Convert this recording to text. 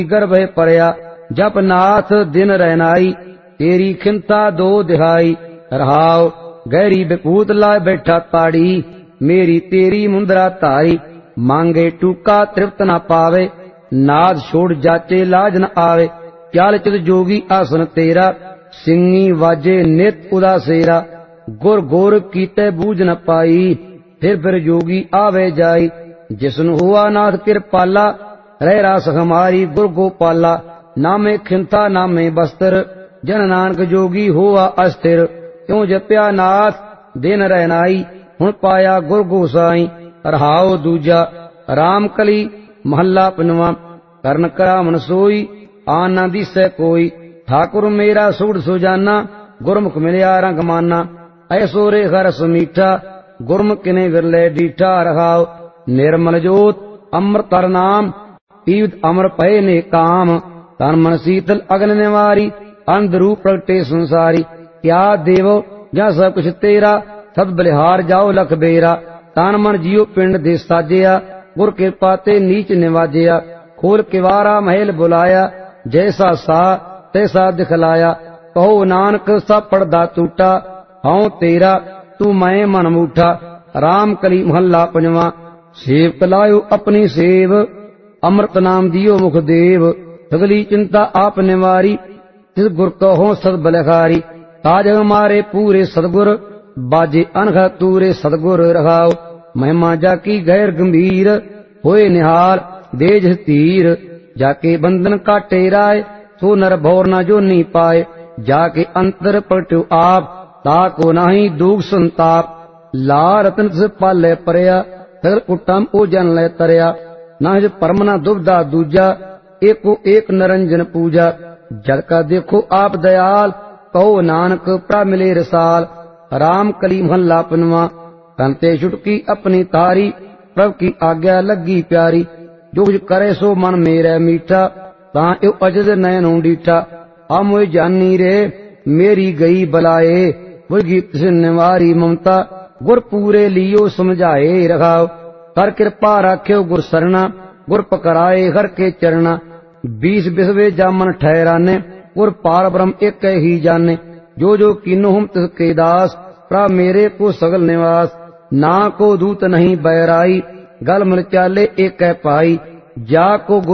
गर्भ परया जप नाथ दिन रहनाई तेरी खिंता दो दिहाई रहाव गहरी विभूत लाए बैठा ताड़ी मेरी तेरी मुंदरा तारी मांगे टूका तृप्त न पावे नाद छोड़ जाचे लाज न आवे क्याल चित जोगी आसन तेरा सिंगी वाजे नित उदासेरा गुर गोर कीते बूझ न पाई फिर जोगी आवे जाई जिसनु हुआ नाथ कृपाला रह रास हमारी गुर गोपाला नामे खिंता नामे बस्तर जन नानक जोगी हुआ अस्थिर क्यों जप्या नाथ दिन रहनाई हुण पाया गुर गोसाई रहाओ दूजा राम कली महला पनवा करन करा मन सोई आन न दिसै कोई ठाकुर मेरा सूढ़ सुजाना गुरमुख मिलिया रंग माना ऐसो रे हरस मीठा गुरमुख किने विरले डीठा रहाओ निर्मल जोत अमृत तर नाम पीवत अमर पय ने काम तन मन शीतल अग्नि निवारी अंधरूप प्रगटे संसारी क्या देवो जा सब कुछ तेरा सद बलिहार जाओ लख बेरा तन मन जियो पिंड दे साजिया गुर कृपा ते नीच निवाजिया खोल किवारा महल बुलाया जैसा सा तैसा दिखलाया कहो नानक सब पड़दा टूटा हूं तेरा तू मैं मन मूठा राम कली महला पंजवा सेव कलायो अपनी सेव अमृत नाम दियो मुख देव सगली चिंता आप निवारी तिस गुर कहो सद बलखारी ताज हमारे पूरे सदगुर बाजे अनघ तूरे सदगुर रहाओ महिमा जाकी गैर गंभीर होए निहाल देज तीर जाके बंधन काटे राय सो नर भौर न जो नी पाए जाके अंतर पलटो आप ताको नाही दुख संताप ला रतन से पाले परया सगल कुटम ओ जन ले तरया नाज परम न दुबदा दूजा एको एक नरंजन पूजा जल का देखो आप दयाल कहो नानक प्रा मिले रसाल राम कली महला पनवा कंते छुटकी अपनी तारी प्रभ की आज्ञा लगी प्यारी जो कुछ करे सो मन मेरा मीठा ता यो अजद नयन डीठा हम जानी रे मेरी गई बलाए बुझगी से निवारी ममता गुर पूरे लियो समझाए रखाओ कर कृपा राख्यो गुर सरना गुर पकड़ाए हर के चरना 20 बिसवे जामन ठहराने गुर पार ब्रह्म एक ही जाने जो कीनो हम तिसके दास प्रा मेरे को सगल निवास ना को दूत नहीं बैराई गल मिल चाले एक पाई जा को